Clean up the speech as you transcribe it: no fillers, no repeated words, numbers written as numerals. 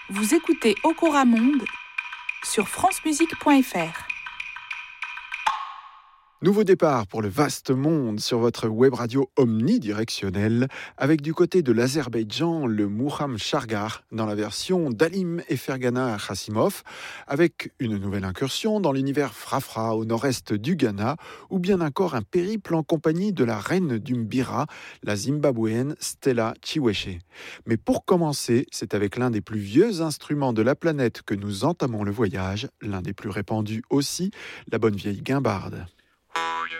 Vous écoutez Okora Monde sur francemusique.fr. Nouveau départ pour le vaste monde sur votre web radio omnidirectionnelle, avec du côté de l'Azerbaïdjan le Muham Shargar dans la version d'Alim et Fergana Khassimov, avec une nouvelle incursion dans l'univers Frafra au nord-est du Ghana, ou bien encore un périple en compagnie de la reine du Mbira, la Zimbabwéenne Stella Chiweshe. Mais pour commencer, c'est avec l'un des plus vieux instruments de la planète que nous entamons le voyage, l'un des plus répandus aussi, la bonne vieille guimbarde.